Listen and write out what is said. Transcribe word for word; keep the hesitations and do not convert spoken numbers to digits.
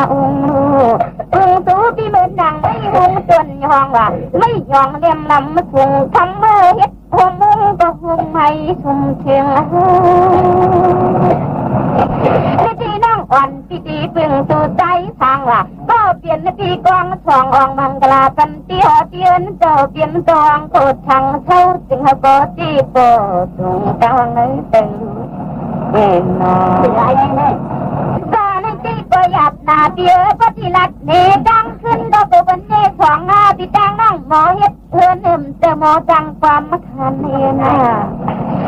องพึงสู้พี่มือดังไม่หงจนยองว่าไม่ยองเลี่ยมลำพุงทำเมื่อเฮ็ดหงมุงก็หงไม่ชุ่มเชียงพี่น้องอ่อนพี่ดีพึงสู้ใจทางว่าก็เปลี่ยนพี่กองทองอองมังกลากันเตี้ยเตียนเจ้าเปลี่ยนตองโคตรทางเท่าจึงหาก็จีบโบตุงตางในเต็งเอ็นนอบ้านในที่ก็หยับหน้าเบี้ยก็ที่ลัดเนดังขึ้นดอกบันเนสองหน้าที่แดงน้องหมอเฮ็ดเพื่อนหนึ่งแต่หมอจังความมะขันเอ็นน่ะ